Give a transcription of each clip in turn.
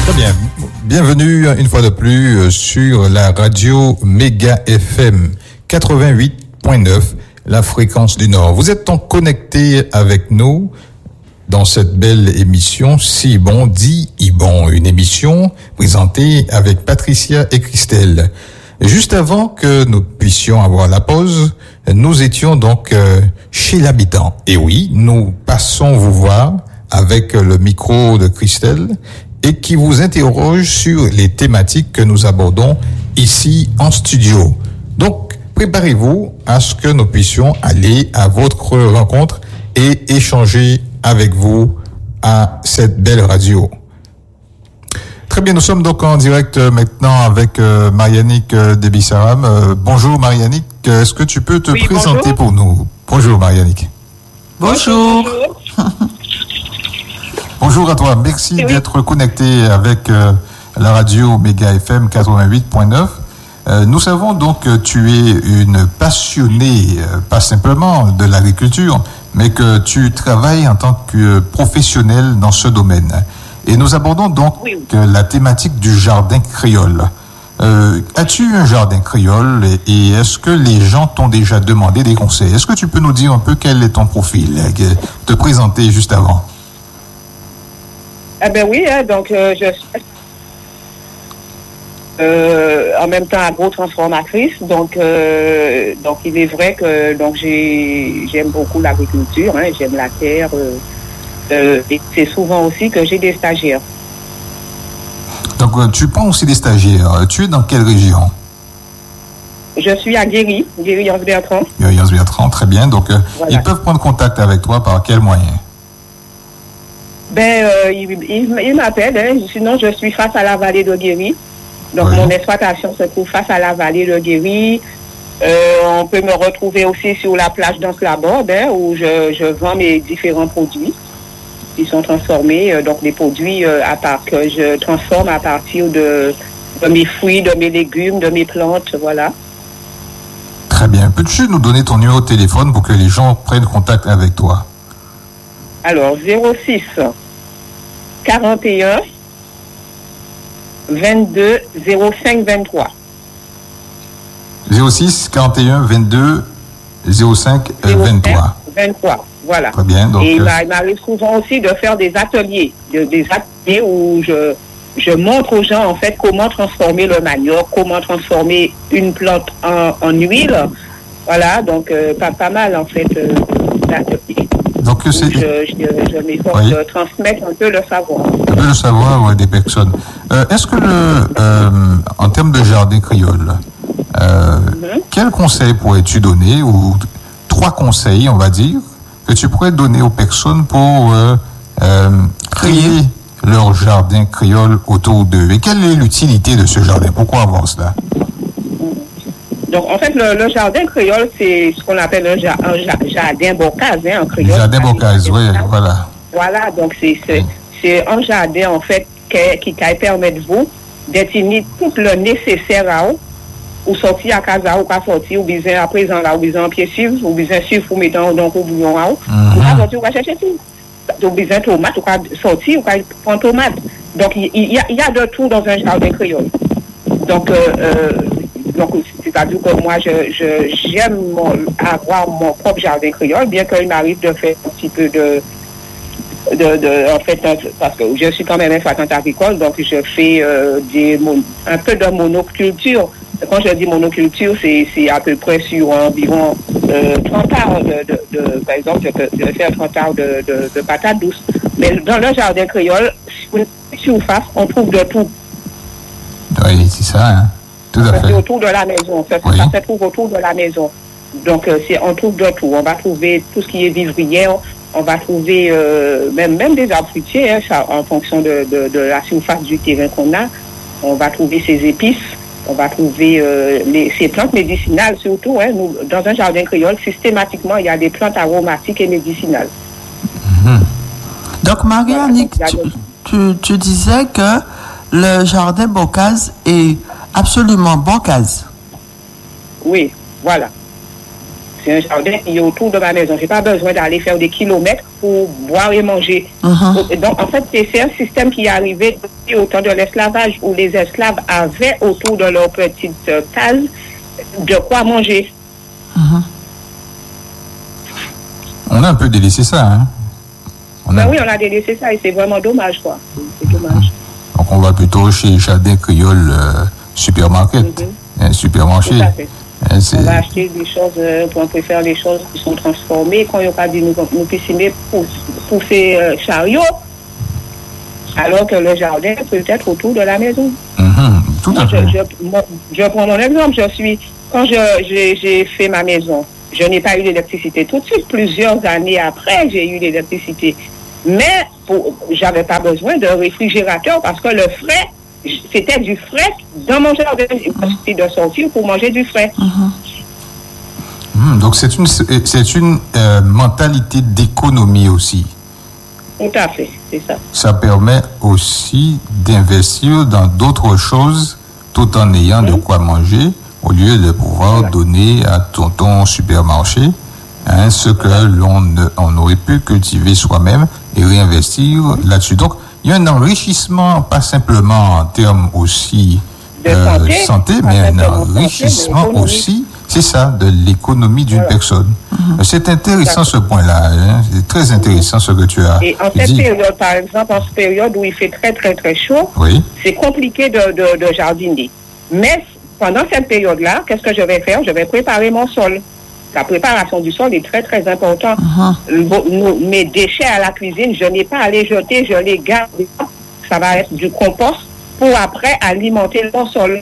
Très bien. Bienvenue une fois de plus sur la radio Méga FM 88.9, la fréquence du Nord. Vous êtes donc connectés avec nous dans cette belle émission Si bon dit Ibon, une émission présentée avec Patricia et Christelle. Juste avant que nous puissions avoir la pause, nous étions donc chez l'habitant. Et oui, nous passons vous voir avec le micro de Christelle et qui vous interroge sur les thématiques que nous abordons ici en studio. Donc, préparez-vous à ce que nous puissions aller à votre rencontre et échanger avec vous à cette belle radio. Très bien, nous sommes donc en direct maintenant avec Marianique Debissaram. Bonjour Marianique, est-ce que tu peux te présenter bonjour. Pour nous? Bonjour Marianique. Bonjour. Bonjour à toi, merci d'être connecté avec la radio Méga FM 88.9. Nous savons donc que tu es une passionnée, pas simplement de l'agriculture, mais que tu travailles en tant que professionnel dans ce domaine. Et nous abordons donc la thématique du jardin créole. As-tu un jardin créole et est-ce que les gens t'ont déjà demandé des conseils? Est-ce que tu peux nous dire un peu quel est ton profil, te présenter juste avant? Eh bien oui, donc je suis en même temps agro-transformatrice, donc il est vrai que donc j'aime beaucoup l'agriculture, j'aime la terre, et c'est souvent aussi que j'ai des stagiaires. Donc tu prends aussi des stagiaires, tu es dans quelle région? Je suis à Guéry, Yance-Bertrand. Yance-Bertrand, très bien, donc voilà. Ils peuvent prendre contact avec toi par quel moyen? Il m'appelle, sinon je suis face à la vallée de Guéry. Donc mon exploitation se trouve face à la vallée de Guéry. On peut me retrouver aussi sur la plage d'Anse-la-Borde, où je vends mes différents produits qui sont transformés. Donc les produits que je transforme à partir de mes fruits, de mes légumes, de mes plantes, voilà. Très bien. Peux-tu nous donner ton numéro de téléphone pour que les gens prennent contact avec toi? Alors, 06 41 22 05 23. 06 41 22 05 23. 23, voilà. Très bien. Donc, et il m'arrive souvent aussi de faire des ateliers où je montre aux gens en fait comment transformer le manioc, comment transformer une plante en huile. Voilà, donc pas mal en fait d'ateliers. Donc, je m'efforce de transmettre un peu le savoir. Un peu le savoir des personnes. Est-ce que en termes de jardin créole, quel conseil pourrais-tu donner, ou 3 conseils, on va dire, que tu pourrais donner aux personnes pour créer leur jardin créole autour d'eux? Et quelle est l'utilité de ce jardin? Pourquoi avoir cela? Donc, en fait, le jardin créole, c'est ce qu'on appelle un jardin bocase, en créole. Jardin bocase, oui, voilà. Voilà, donc c'est un jardin, en fait, qui permet de vous détenir tout le nécessaire à vous, ou sortir à casa, ou pas sortir, ou bien à présent, là, ou bien en pied suivre, ou bien suivre, ou mettre donc au bouillon à vous, ou pas sortir, ou pas chercher tout. Donc, bien tomate, ou pas sortir, ou pas prendre tomate. Donc, il y a de tout dans un jardin créole. Donc, c'est-à-dire que moi, j'aime avoir mon propre jardin créole, bien qu'il m'arrive de faire un petit peu en fait, parce que je suis quand même exploitante agricole, donc je fais un peu de monoculture. Quand je dis monoculture, c'est à peu près sur environ 30 arbres par exemple, je vais faire 30 arbres de patates douces. Mais dans le jardin créole, sur une surface, on trouve de tout. Oui, c'est ça, Tout à fait. C'est autour de la maison. Ça se trouve autour de la maison. Donc, on trouve de tout. On va trouver tout ce qui est vivrière. On va trouver même des arbres fruitiers, en fonction de la surface du terrain qu'on a. On va trouver ces épices. On va trouver ces plantes médicinales, surtout. Nous, dans un jardin créole, systématiquement, il y a des plantes aromatiques et médicinales. Donc, Marianique, tu disais que le jardin bocase est absolument bocase. Oui, voilà. C'est un jardin qui est autour de ma maison. J'ai pas besoin d'aller faire des kilomètres pour boire et manger. Donc, en fait, c'est un système qui est arrivé depuis au temps de l'esclavage, où les esclaves avaient autour de leur petite case de quoi manger. On a un peu délaissé ça, hein? Oui, on a délaissé ça et c'est vraiment dommage, quoi. C'est dommage. Donc, on va plutôt chez Jardin Créole supermarket, supermarché. Tout à fait. On va acheter des choses, on peut faire des choses qui sont transformées. Quand il n'y a pas de nous cuisiner pour ces chariots, alors que le jardin peut être autour de la maison. Tout à fait. Je prends mon exemple. Quand j'ai fait ma maison, je n'ai pas eu d'électricité tout de suite. Plusieurs années après, j'ai eu l'électricité. Mais j'avais pas besoin de réfrigérateur parce que le frais, c'était du frais dans mon jardin. J'ai possibilité de sortir pour manger du frais. Donc c'est une mentalité d'économie aussi. Tout à fait, c'est ça. Ça permet aussi d'investir dans d'autres choses tout en ayant de quoi manger au lieu de pouvoir donner à ton supermarché ce que l'on aurait pu cultiver soi-même et réinvestir là-dessus. Donc, il y a un enrichissement, pas simplement en termes aussi de santé, mais un enrichissement aussi, c'est ça, de l'économie d'une personne. C'est intéressant ce point-là, hein. C'est très intéressant ce que tu as dit. Et en cette période, par exemple, en cette période où il fait très, très, très chaud, c'est compliqué de jardiner. Mais pendant cette période-là, qu'est-ce que je vais faire? Je vais préparer mon sol. La préparation du sol est très, très importante. Mes déchets à la cuisine, je n'ai pas à les jeter, je les garde. Ça va être du compost pour après alimenter mon sol.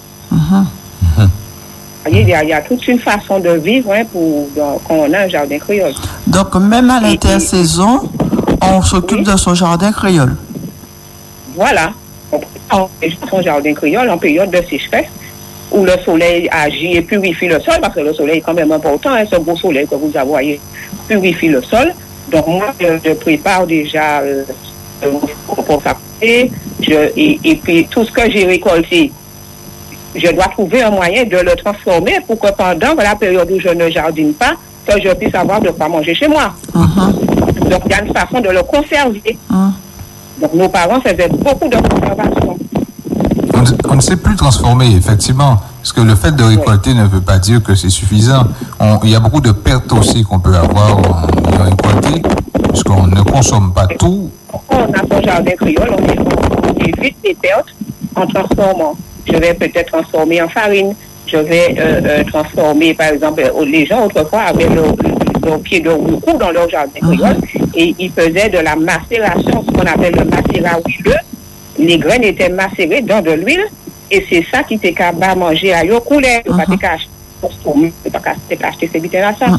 Il y a toute une façon de vivre quand on a un jardin créole. Donc, même à l'intersaison, on s'occupe de son jardin créole. Voilà. On prépare son jardin créole en période de sécheresse, où le soleil agit et purifie le sol, parce que le soleil est quand même important, ce beau soleil que vous voyez purifie le sol. Donc moi, je prépare déjà mon compost à côté, et puis tout ce que j'ai récolté, je dois trouver un moyen de le transformer pour que pendant la période où je ne jardine pas, que je puisse avoir de quoi manger chez moi. Donc il y a une façon de le conserver. Donc nos parents faisaient beaucoup de conservation. On ne sait plus transformer, effectivement, parce que le fait de récolter ne veut pas dire que c'est suffisant. Il y a beaucoup de pertes aussi qu'on peut avoir en ayant récolté, parce qu'on ne consomme pas tout. On a son jardin créole, on évite les pertes en transformant. Je vais peut-être transformer en farine, je vais transformer, par exemple, les gens autrefois avaient leur pied de roucou dans leur jardin créole, et ils faisaient de la macération, ce qu'on appelle le macérat huileux. Les graines étaient macérées dans de l'huile et c'est ça qui était capable de manger à yo couler. Pas acheter ces bites là ça.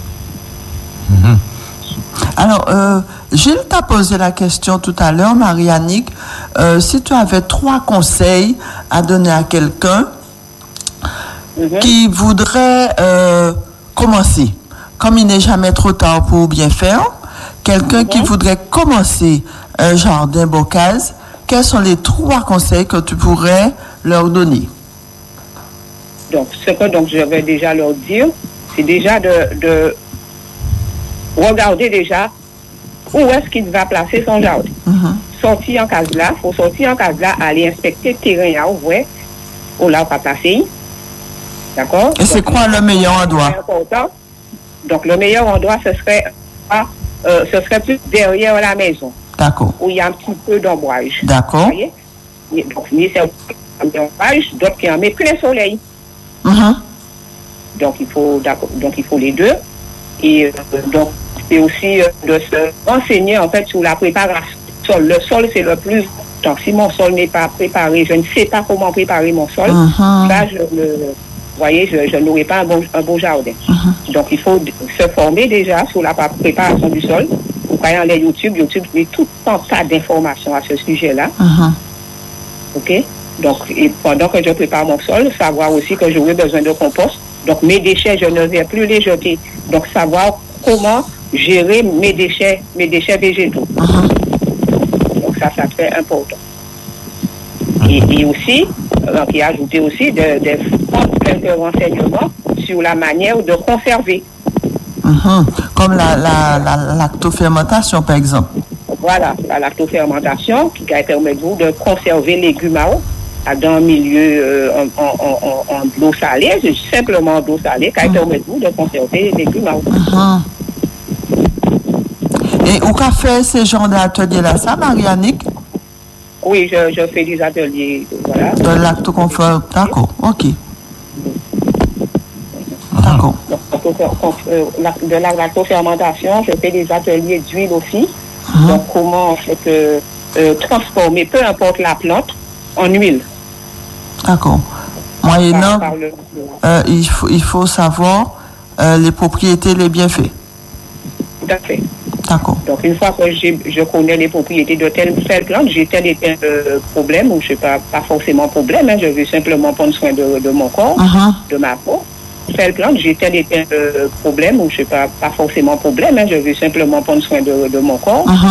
Alors, Gilles t'a posé la question tout à l'heure, Marie-Annick, si tu avais 3 conseils à donner à quelqu'un qui voudrait commencer, comme il n'est jamais trop tard pour bien faire, quelqu'un qui voudrait commencer un jardin Bocase, quels sont les 3 conseils que tu pourrais leur donner? Donc, ce que je vais déjà leur dire, c'est déjà de regarder déjà où est-ce qu'il va placer son jardin. Sortir en case là, il faut sortir en case là, aller inspecter le terrain là, où là, on va placer. D'accord? Et c'est quoi le meilleur endroit? Donc, le meilleur endroit, ce serait plus derrière la maison. D'accord. Où il y a un petit peu d'ombrage. D'accord. Donc, ni c'est d'ombrage, d'autres qui en met plein soleil. Donc, il faut les deux. Et donc, c'est aussi de se renseigner, en fait, sur la préparation. Le sol, c'est le plus... Donc, si mon sol n'est pas préparé, je ne sais pas comment préparer mon sol. Ça, je n'aurai pas un beau jardin. Donc, il faut se former déjà sur la préparation du sol. Vous voyez en YouTube met tout un tas d'informations à ce sujet-là. OK? Donc, et pendant que je prépare mon sol, savoir aussi que j'aurai besoin de compost. Donc, mes déchets, je ne vais plus les jeter. Donc, savoir comment gérer mes déchets végétaux. Donc, ça fait important. Et aussi, donc, il a ajouté aussi quelques renseignements sur la manière de conserver. Comme la lactofermentation, par exemple. Voilà, la lactofermentation qui permet de conserver les légumes dans un milieu en eau salée, simplement d'eau salée, qui permet de conserver les légumes. Et où qu'a fait ce genre d'atelier-là, ça, Marie-Annick? Oui, je fais des ateliers, voilà. De lactoconfort, d'accord, ok. D'accord. De la lactofermentation, je fais des ateliers d'huile aussi. Donc, comment en fait transformer, peu importe la plante, en huile. D'accord. Moyennant, il faut savoir les propriétés, les bienfaits. Tout à fait. D'accord. Donc, une fois que je connais les propriétés de telle plante, j'ai tel et tel problème, ou je sais pas forcément problème, je veux simplement prendre soin de mon corps, de ma peau. Telle plante, j'ai tel et tel problème, ou je sais pas forcément problème, je veux simplement prendre soin de mon corps.